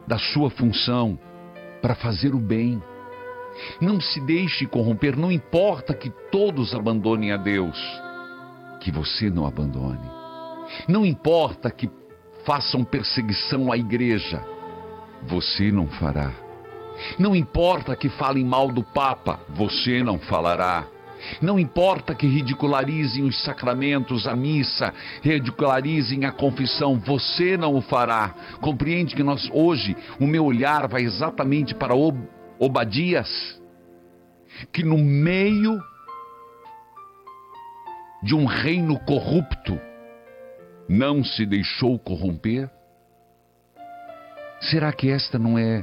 da sua função para fazer o bem. Não se deixe corromper, não importa que todos abandonem a Deus, que você não abandone. Não importa que façam perseguição à igreja, você não fará. Não importa que falem mal do Papa, você não falará. Não importa que ridicularizem os sacramentos, a missa, ridicularizem a confissão, você não o fará. Compreende que hoje, o meu olhar vai exatamente para Obadias, que no meio de um reino corrupto, não se deixou corromper? Será que esta não é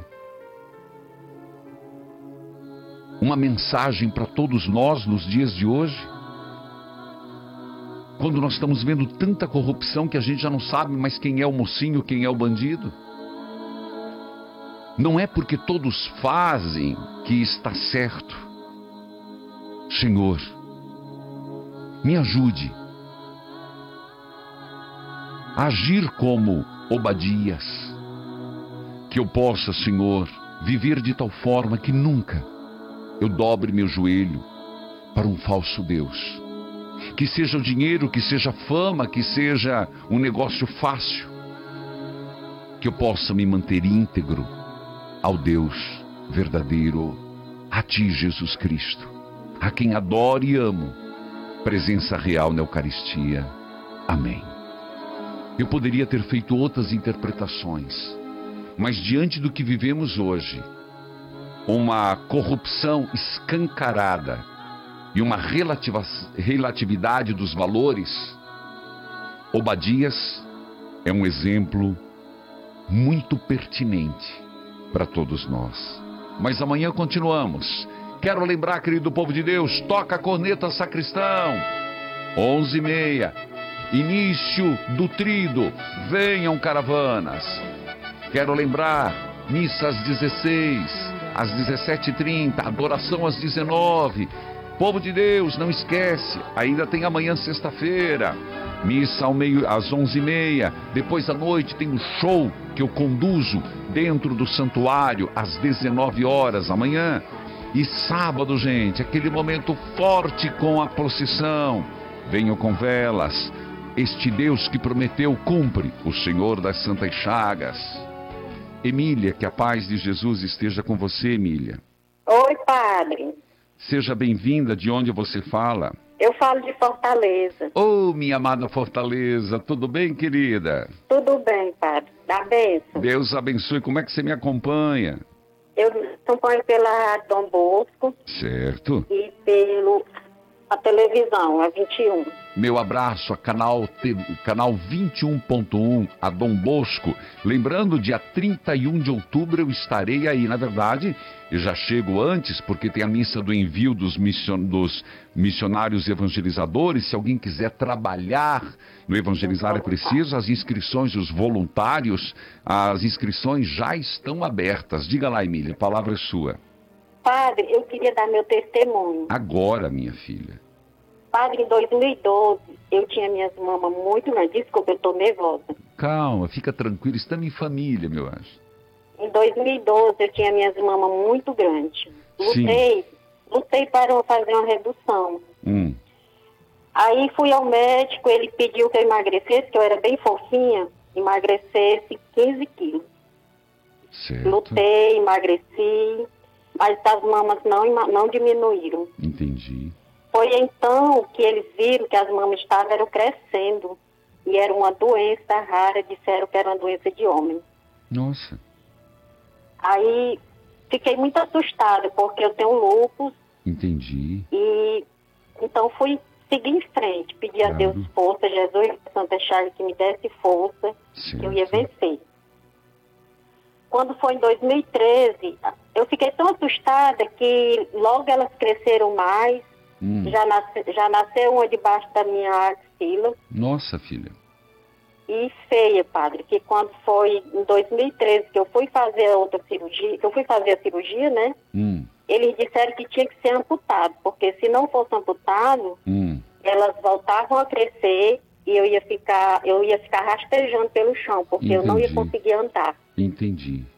uma mensagem para todos nós nos dias de hoje? Quando nós estamos vendo tanta corrupção que a gente já não sabe mais quem é o mocinho, quem é o bandido. Não é porque todos fazem que está certo. Senhor, me ajude a agir como Obadias, que eu possa, Senhor, viver de tal forma que nunca eu dobre meu joelho para um falso Deus. Que seja o dinheiro, que seja a fama, que seja um negócio fácil. Que eu possa me manter íntegro ao Deus verdadeiro, a Ti, Jesus Cristo, a quem adoro e amo, presença real na Eucaristia. Amém. Eu poderia ter feito outras interpretações, mas diante do que vivemos hoje, uma corrupção escancarada e uma relatividade dos valores, Obadias é um exemplo muito pertinente para todos nós. Mas amanhã continuamos. Quero lembrar, querido povo de Deus, toca a corneta, sacristão, 11h30, início do trido, venham caravanas. Quero lembrar, missa às 16h, às 17h30, adoração às 19h. Povo de Deus, não esquece, ainda tem amanhã, sexta-feira, missa às 11h30. Depois à noite tem um show que eu conduzo dentro do santuário às 19h amanhã. E sábado, gente, aquele momento forte com a procissão. Venham com velas. Este Deus que prometeu cumpre, o Senhor das Santas Chagas. Emília, que a paz de Jesus esteja com você, Emília. Oi, padre. Seja bem-vinda. De onde você fala? Eu falo de Fortaleza. Oh, minha amada Fortaleza, tudo bem, querida? Tudo bem, padre. Dá bênção. Deus abençoe. Como é que você me acompanha? Eu acompanho pela Dom Bosco. Certo. E a televisão, a 21. Meu abraço a canal 21.1, a Dom Bosco. Lembrando, dia 31 de outubro eu estarei aí. Na verdade, eu já chego antes, porque tem a missa do envio dos missionários evangelizadores. Se alguém quiser trabalhar no Evangelizar é Preciso, as inscrições dos voluntários, as inscrições já estão abertas. Diga lá, Emília, a palavra é sua. Padre, eu queria dar meu testemunho. Agora, minha filha. Padre, em 2012, eu tinha minhas mamas muito grandes. Desculpa, eu estou nervosa. Calma, fica tranquilo, estamos em família, meu anjo. Em 2012, eu tinha minhas mamas muito grandes. Lutei para fazer uma redução. Aí fui ao médico, ele pediu que eu emagrecesse, que eu era bem fofinha, emagrecesse 15 quilos. Certo. Lutei, emagreci, mas as mamas não diminuíram. Entendi. Foi então que eles viram que as mamas estavam crescendo e era uma doença rara, disseram que era uma doença de homem. Nossa. Aí fiquei muito assustada, porque eu tenho lúpus. Entendi. E então fui seguir em frente, pedir a Deus força, Jesus, Santa Chagas, que me desse força, certo, que eu ia vencer. Quando foi em 2013, eu fiquei tão assustada que logo elas cresceram mais. Já nasceu uma debaixo da minha axila. Nossa, filha. E feia, padre, que quando foi em 2013 que eu fui fazer a cirurgia, né? Eles disseram que tinha que ser amputado, porque se não fosse amputado, elas voltavam a crescer e eu ia ficar rastejando pelo chão, porque eu não ia conseguir andar. Entendi.